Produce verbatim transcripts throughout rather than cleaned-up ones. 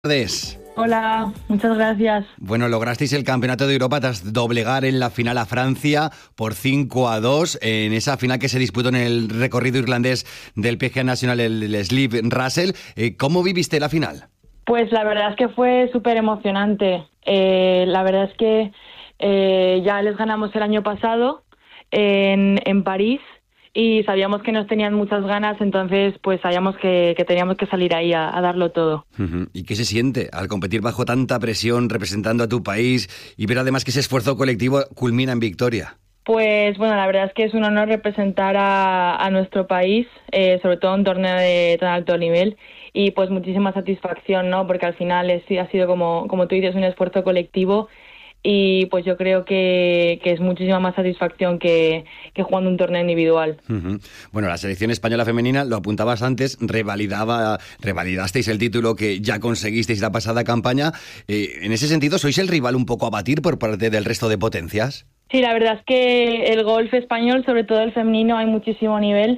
Tardes. Hola, muchas gracias. Bueno, lograsteis el Campeonato de Europa tras doblegar en la final a Francia por cinco a dos en esa final que se disputó en el recorrido irlandés del P G A Nacional, el, el Slieve Russell. Eh, ¿Cómo viviste la final? Pues la verdad es que fue súper emocionante. Eh, la verdad es que eh, ya les ganamos el año pasado en, en París y sabíamos que nos tenían muchas ganas, entonces pues sabíamos que, que teníamos que salir ahí a, a darlo todo. Uh-huh. ¿Y qué se siente al competir bajo tanta presión, representando a tu país y ver además que ese esfuerzo colectivo culmina en victoria? Pues bueno, la verdad es que es un honor representar a, a nuestro país, eh, sobre todo en un torneo de tan alto nivel, y pues muchísima satisfacción, ¿no? Porque al final es, ha sido, como, como tú dices, un esfuerzo colectivo y pues yo creo que, que es muchísima más satisfacción que, que jugando un torneo individual. Uh-huh. Bueno, la selección española femenina, lo apuntabas antes, revalidaba, revalidasteis el título que ya conseguisteis la pasada campaña. Eh, en ese sentido, ¿sois el rival un poco a batir por parte del resto de potencias? Sí, la verdad es que el golf español, sobre todo el femenino, hay muchísimo nivel.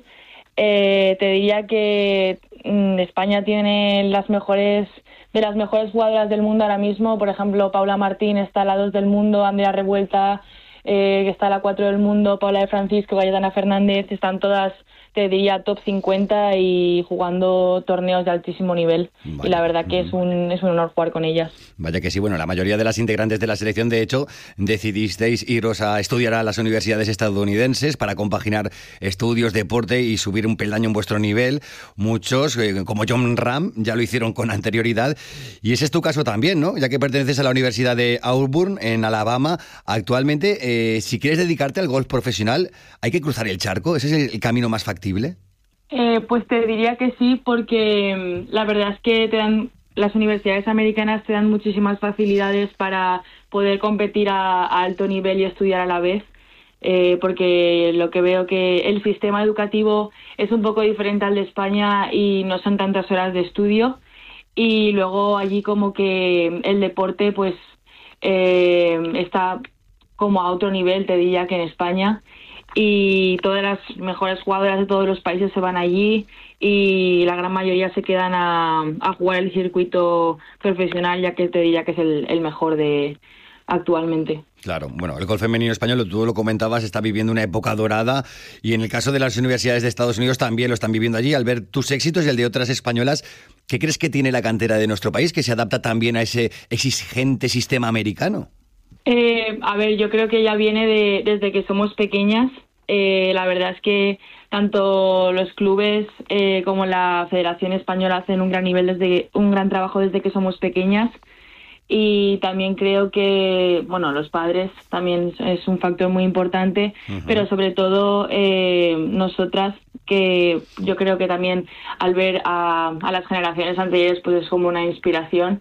Eh, te diría que mm, España tiene las mejores de las mejores jugadoras del mundo ahora mismo. Por ejemplo, Paula Martín está a la dos del mundo, Andrea Revuelta, eh, que está a la cuatro del mundo, Paula de Francisco, Cayetana Fernández, están todas, te diría, top cincuenta y jugando torneos de altísimo nivel. Vaya. Y la verdad que es un, es un honor jugar con ellas. Vaya que sí, bueno, la mayoría de las integrantes de la selección, de hecho, decidisteis iros a estudiar a las universidades estadounidenses para compaginar estudios, deporte y subir un peldaño en vuestro nivel. Muchos, eh, como Jon Rahm, ya lo hicieron con anterioridad. Y ese es tu caso también, ¿no? Ya que perteneces a la Universidad de Auburn, en Alabama. Actualmente, eh, si quieres dedicarte al golf profesional, ¿hay que cruzar el charco? ¿Ese es el camino más factible? Eh, pues te diría que sí, porque la verdad es que te dan, las universidades americanas te dan muchísimas facilidades para poder competir a, a alto nivel y estudiar a la vez, eh, porque lo que veo que el sistema educativo es un poco diferente al de España y no son tantas horas de estudio, y luego allí como que el deporte pues eh, está como a otro nivel, te diría, que en España. Y todas las mejores jugadoras de todos los países se van allí y la gran mayoría se quedan a, a jugar el circuito profesional, ya que te diría que es el, el mejor de actualmente. Claro, bueno, el golf femenino español, tú lo comentabas, está viviendo una época dorada y en el caso de las universidades de Estados Unidos también lo están viviendo allí. Al ver tus éxitos y el de otras españolas, ¿qué crees que tiene la cantera de nuestro país que se adapta también a ese exigente sistema americano? Eh, a ver, yo creo que ya viene de, desde que somos pequeñas. Eh, la verdad es que tanto los clubes eh, como la Federación Española hacen un gran nivel desde un gran trabajo desde que somos pequeñas, y también creo que bueno, los padres también es un factor muy importante. Uh-huh. Pero sobre todo eh, nosotras, que yo creo que también al ver a, a las generaciones anteriores pues es como una inspiración,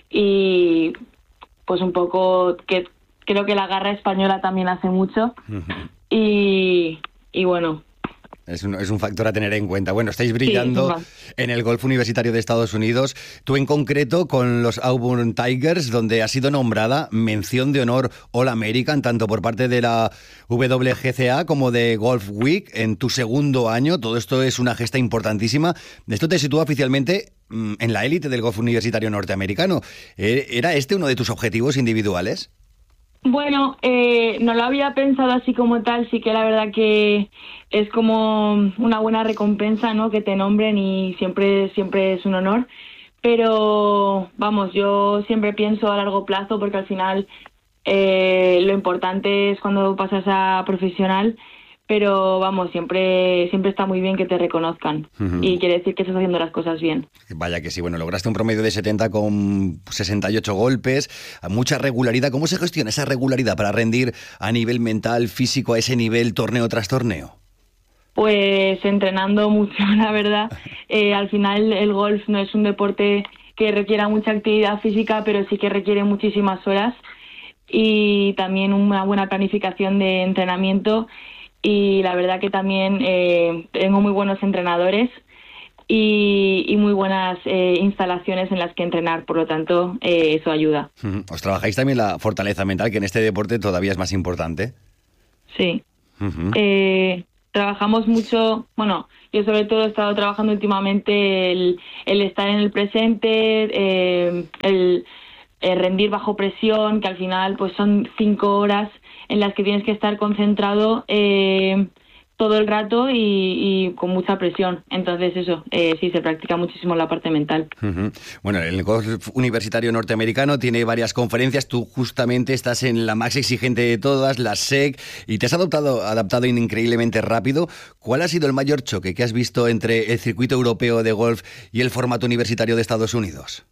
y pues un poco que creo que la garra española también hace mucho. Uh-huh. y, y bueno, es un, es un factor a tener en cuenta. Bueno, estáis brillando sí, en el golf universitario de Estados Unidos, tú en concreto con los Auburn Tigers, donde ha sido nombrada mención de honor All American, tanto por parte de la W G C A como de Golf Week en tu segundo año. Todo esto es una gesta importantísima. Esto te sitúa oficialmente en la élite del golf universitario norteamericano. ¿Era este uno de tus objetivos individuales? Bueno, eh, no lo había pensado así como tal. Sí que la verdad que es como una buena recompensa, ¿no? Que te nombren, y siempre, siempre es un honor. Pero vamos, yo siempre pienso a largo plazo, porque al final eh, lo importante es cuando pasas a profesional. Pero vamos, siempre siempre está muy bien que te reconozcan. Uh-huh. Y quiere decir que estás haciendo las cosas bien. Vaya que sí, bueno, lograste un promedio de setenta con sesenta y ocho golpes, mucha regularidad. ¿Cómo se gestiona esa regularidad para rendir a nivel mental, físico, a ese nivel, torneo tras torneo? Pues entrenando mucho, la verdad. Eh, al final el golf no es un deporte que requiera mucha actividad física, pero sí que requiere muchísimas horas y también una buena planificación de entrenamiento. Y la verdad que también eh, tengo muy buenos entrenadores y, y muy buenas eh, instalaciones en las que entrenar, por lo tanto eh, eso ayuda. ¿Os trabajáis también la fortaleza mental, que en este deporte todavía es más importante? Sí. Uh-huh. Eh, trabajamos mucho, bueno, yo sobre todo he estado trabajando últimamente el, el estar en el presente, eh, el, el rendir bajo presión, que al final pues son cinco horas en las que tienes que estar concentrado eh, todo el rato y, y con mucha presión. Entonces eso, eh, sí, se practica muchísimo la parte mental. Uh-huh. Bueno, el golf universitario norteamericano tiene varias conferencias. Tú justamente estás en la más exigente de todas, la S E C, y te has adaptado, adaptado increíblemente rápido. ¿Cuál ha sido el mayor choque que has visto entre el circuito europeo de golf y el formato universitario de Estados Unidos?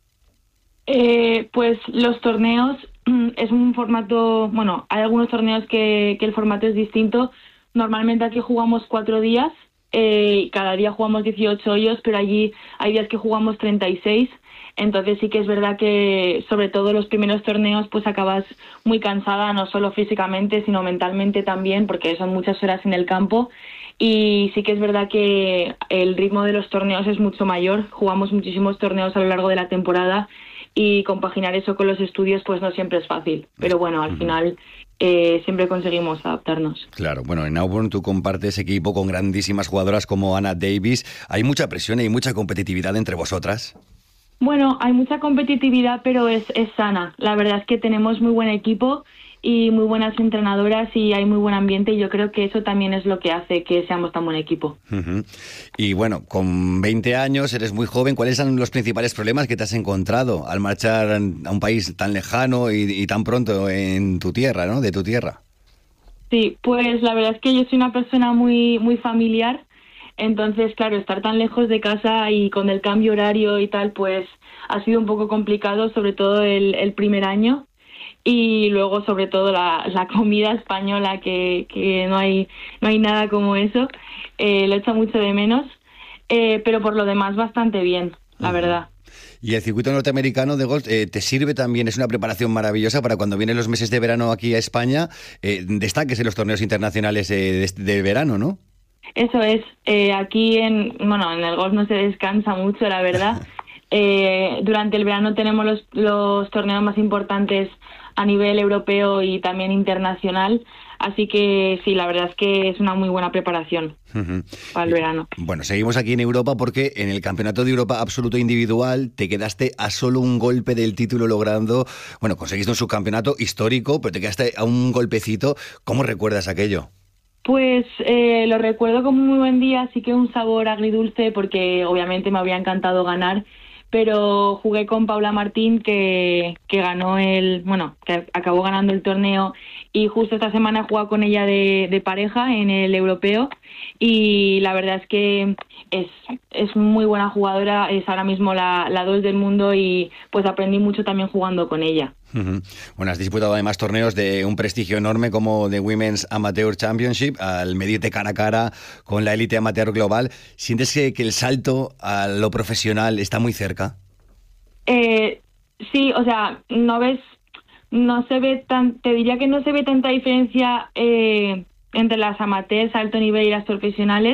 Eh, pues los torneos es un formato, bueno, hay algunos torneos que, que el formato es distinto. Normalmente aquí jugamos cuatro días, eh, cada día jugamos dieciocho hoyos, pero allí hay días que jugamos treinta y seis. Entonces sí que es verdad que sobre todo los primeros torneos pues acabas muy cansada, no solo físicamente sino mentalmente también, porque son muchas horas en el campo. Y sí que es verdad que el ritmo de los torneos es mucho mayor, jugamos muchísimos torneos a lo largo de la temporada y compaginar eso con los estudios pues no siempre es fácil, pero bueno, al final eh, siempre conseguimos adaptarnos. Claro, bueno, en Auburn tú compartes equipo con grandísimas jugadoras como Anna Davis. ¿Hay mucha presión y mucha competitividad entre vosotras? Bueno, hay mucha competitividad, pero es, es sana. La verdad es que tenemos muy buen equipo y muy buenas entrenadoras y hay muy buen ambiente y yo creo que eso también es lo que hace que seamos tan buen equipo. Uh-huh. Y bueno, con veinte años, eres muy joven. ¿Cuáles son los principales problemas que te has encontrado al marchar a un país tan lejano y, y tan pronto en tu tierra, ¿no? De tu tierra. Sí, pues la verdad es que yo soy una persona muy, muy familiar. Entonces, claro, estar tan lejos de casa y con el cambio horario y tal, pues ha sido un poco complicado, sobre todo el, el primer año. Y luego, sobre todo, la, la comida española, que, que no hay no hay nada como eso. Eh, lo echo mucho de menos. Eh, pero por lo demás, bastante bien, la uh-huh. verdad. Y el circuito norteamericano de golf eh, te sirve también, es una preparación maravillosa para cuando vienen los meses de verano aquí a España, eh, destaques en los torneos internacionales eh, de, de verano, ¿no? Eso es. Eh, aquí, en bueno, en el golf no se descansa mucho, la verdad. Eh, durante el verano tenemos los, los torneos más importantes a nivel europeo y también internacional, así que sí, la verdad es que es una muy buena preparación uh-huh. para el verano. Bueno, seguimos aquí en Europa porque en el Campeonato de Europa Absoluto Individual te quedaste a solo un golpe del título logrando, bueno, conseguiste un subcampeonato histórico, pero te quedaste a un golpecito. ¿Cómo recuerdas aquello? Pues eh, lo recuerdo como un muy buen día, sí que un sabor agridulce porque obviamente me habría encantado ganar, pero jugué con Paula Martín que, que ganó el, bueno, que acabó ganando el torneo y justo esta semana he jugado con ella de, de pareja en el europeo y la verdad es que es, es muy buena jugadora, es ahora mismo la, la dos del mundo y pues aprendí mucho también jugando con ella. Uh-huh. Bueno, has disputado además torneos de un prestigio enorme como The Women's Amateur Championship, al medirte cara a cara con la élite amateur global. ¿Sientes que, que el salto a lo profesional está muy cerca? Eh, sí, o sea, no ves, no se ve tan, te diría que no se ve tanta diferencia eh, entre las amateurs, alto nivel y las profesionales.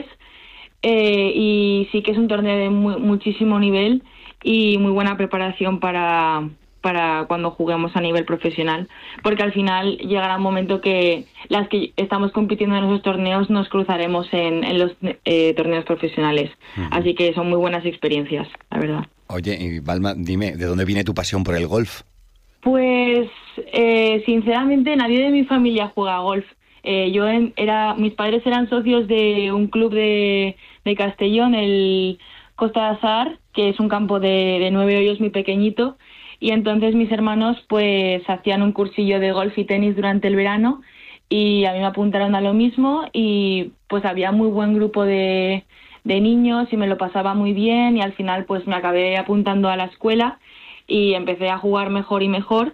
Eh, y sí que es un torneo de muy, muchísimo nivel y muy buena preparación para... para cuando juguemos a nivel profesional, porque al final llegará un momento que las que estamos compitiendo en esos torneos nos cruzaremos en, en los eh, torneos profesionales, uh-huh. así que son muy buenas experiencias, la verdad. Oye, y Balma, dime, ¿de dónde viene tu pasión por el golf? Pues, eh, sinceramente, nadie de mi familia juega golf. Eh, yo en, era, mis padres eran socios de un club de, de Castellón, el Costa de Azahar, que es un campo de, de nueve hoyos muy pequeñito. Y entonces mis hermanos pues hacían un cursillo de golf y tenis durante el verano y a mí me apuntaron a lo mismo y pues había muy buen grupo de, de niños y me lo pasaba muy bien y al final pues me acabé apuntando a la escuela y empecé a jugar mejor y mejor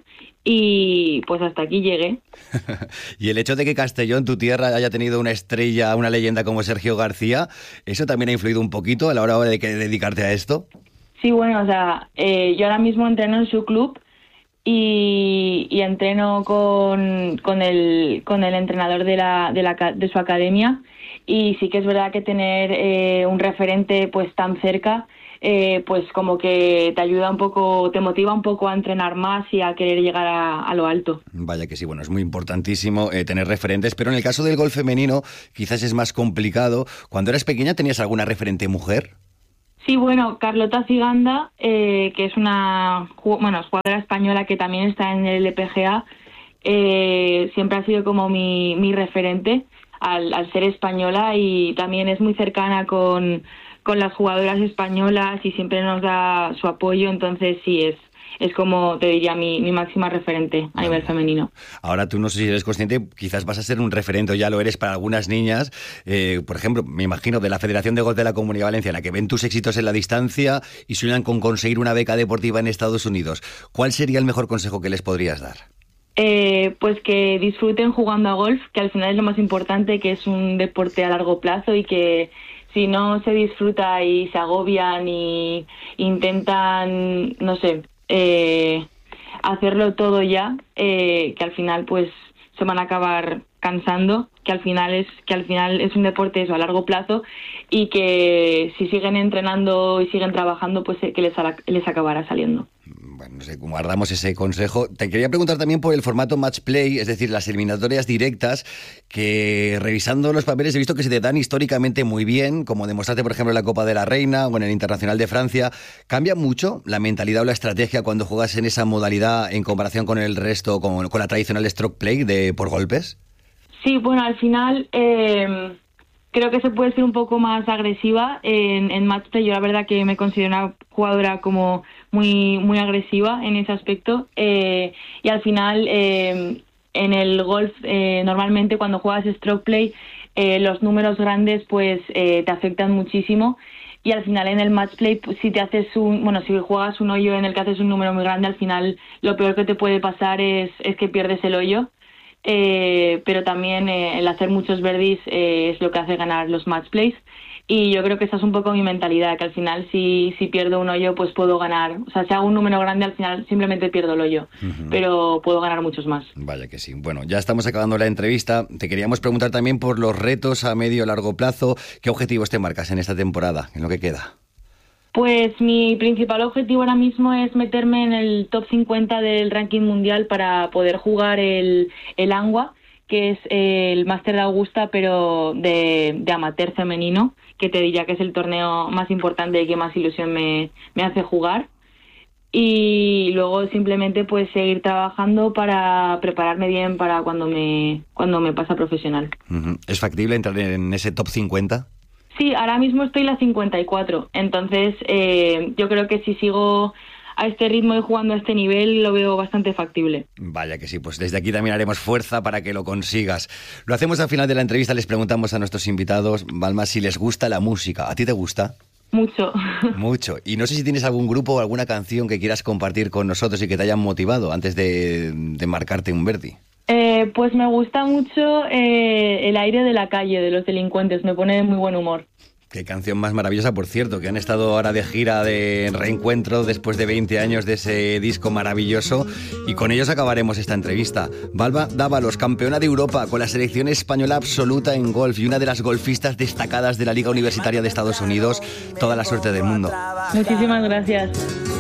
y pues hasta aquí llegué. Y el hecho de que Castellón, tu tierra, haya tenido una estrella, una leyenda como Sergio García, ¿eso también ha influido un poquito a la hora de que dedicarte a esto? Sí, bueno, o sea, eh, yo ahora mismo entreno en su club y, y entreno con, con, el, con el entrenador de, la, de, la, de su academia y sí que es verdad que tener eh, un referente pues tan cerca eh, pues como que te ayuda un poco, te motiva un poco a entrenar más y a querer llegar a, a lo alto. Vaya que sí, bueno, es muy importantísimo eh, tener referentes, pero en el caso del golf femenino quizás es más complicado. Cuando eras pequeña, ¿tenías alguna referente mujer? Sí, bueno, Carlota Ciganda, eh, que es una bueno, jugadora española que también está en el L P G A, eh, siempre ha sido como mi, mi referente al, al ser española, y también es muy cercana con, con las jugadoras españolas y siempre nos da su apoyo, entonces sí, es es como te diría mi, mi máxima referente a nivel femenino. Ahora tú no sé si eres consciente, quizás vas a ser un referente, o ya lo eres para algunas niñas, eh, por ejemplo, me imagino de la Federación de Golf de la Comunidad Valenciana, que ven tus éxitos en la distancia y sueñan con conseguir una beca deportiva en Estados Unidos. ¿Cuál sería el mejor consejo que les podrías dar? Eh, pues que disfruten jugando a golf, que al final es lo más importante, que es un deporte a largo plazo y que si no se disfruta y se agobian y intentan, no sé, eh, hacerlo todo ya, eh, que al final pues se van a acabar cansando, que al final es que al final es un deporte eso a largo plazo, y que si siguen entrenando y siguen trabajando, pues que les, les acabará saliendo. Bueno, no sé, guardamos ese consejo. Te quería preguntar también por el formato match play, es decir, las eliminatorias directas, que revisando los papeles he visto que se te dan históricamente muy bien, como demostraste, por ejemplo, en la Copa de la Reina o en el Internacional de Francia. ¿Cambia mucho la mentalidad o la estrategia cuando juegas en esa modalidad en comparación con el resto, con, con la tradicional stroke play de por golpes? Sí, bueno, al final eh, creo que se puede ser un poco más agresiva en, en match play. Yo la verdad que me considero una jugadora como muy muy agresiva en ese aspecto, eh, y al final eh, en el golf eh, normalmente cuando juegas stroke play eh, los números grandes pues eh, te afectan muchísimo, y al final en el match play pues, si te haces un bueno si juegas un hoyo en el que haces un número muy grande, al final lo peor que te puede pasar es, es que pierdes el hoyo. Eh, pero también eh, el hacer muchos birdies eh, es lo que hace ganar los match plays, y yo creo que esa es un poco mi mentalidad, que al final si, si pierdo un hoyo pues puedo ganar, o sea, si hago un número grande al final simplemente pierdo el hoyo, uh-huh. pero puedo ganar muchos más. Vaya que sí. Bueno, ya estamos acabando la entrevista, te queríamos preguntar también por los retos a medio y largo plazo. ¿Qué objetivos te marcas en esta temporada, en lo que queda? Pues mi principal objetivo ahora mismo es meterme en el top cincuenta del ranking mundial para poder jugar el, el ANWA, que es el Máster de Augusta, pero de, de amateur femenino, que te diría que es el torneo más importante y que más ilusión me, me hace jugar. Y luego simplemente pues seguir trabajando para prepararme bien para cuando me, cuando me pase a profesional. ¿Es factible entrar en ese top cincuenta? Sí, ahora mismo estoy la cincuenta y cuatro, entonces eh, yo creo que si sigo a este ritmo y jugando a este nivel lo veo bastante factible. Vaya que sí, pues desde aquí también haremos fuerza para que lo consigas. Lo hacemos al final de la entrevista, les preguntamos a nuestros invitados, Balma, si les gusta la música. ¿A ti te gusta? Mucho. Mucho. Y no sé si tienes algún grupo o alguna canción que quieras compartir con nosotros y que te hayan motivado antes de, de marcarte un birdie. Eh, pues me gusta mucho eh, El aire de la calle, de Los Delincuentes, me pone de muy buen humor. Qué canción más maravillosa, por cierto, que han estado ahora de gira de reencuentro después de veinte años de ese disco maravilloso, y con ellos acabaremos esta entrevista. Balma Dávalos, campeona de Europa con la selección española absoluta en golf y una de las golfistas destacadas de la Liga Universitaria de Estados Unidos. Toda la suerte del mundo. Muchísimas gracias.